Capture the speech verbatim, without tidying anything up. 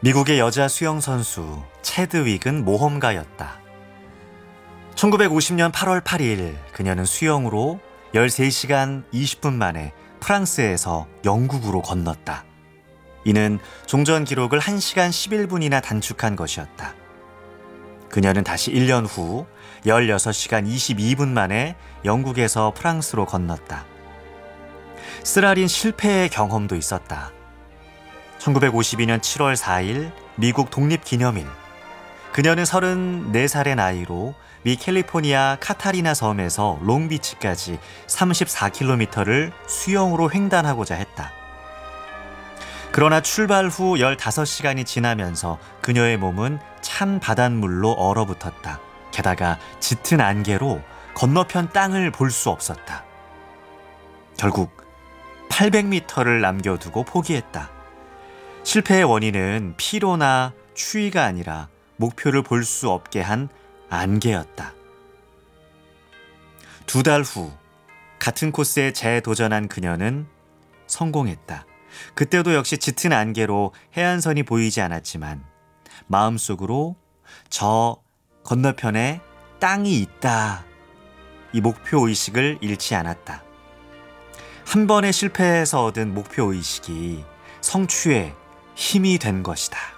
미국의 여자 수영 선수 체드윅은 모험가였다. 천구백오십 년 팔월 팔일 그녀는 수영으로 열세 시간 이십 분 만에 프랑스에서 영국으로 건넜다. 이는 종전 기록을 한 시간 십일 분이나 단축한 것이었다. 그녀는 다시 일 년 후 열여섯 시간 이십이 분 만에 영국에서 프랑스로 건넜다. 쓰라린 실패의 경험도 있었다. 천구백오십이 년 칠월 사일 미국 독립기념일. 그녀는 서른네 살의 나이로 미 캘리포니아 카타리나 섬에서 롱비치까지 삼십사 킬로미터를 수영으로 횡단하고자 했다. 그러나 출발 후 열다섯 시간이 지나면서 그녀의 몸은 찬 바닷물로 얼어붙었다. 게다가 짙은 안개로 건너편 땅을 볼 수 없었다. 결국 팔백 미터를 남겨두고 포기했다. 실패의 원인은 피로나 추위가 아니라 목표를 볼 수 없게 한 안개였다. 두 달 후 같은 코스에 재도전한 그녀는 성공했다. 그때도 역시 짙은 안개로 해안선이 보이지 않았지만 마음속으로 저 건너편에 땅이 있다. 이 목표의식을 잃지 않았다. 한 번의 실패에서 얻은 목표의식이 성취의 힘이 된 것이다.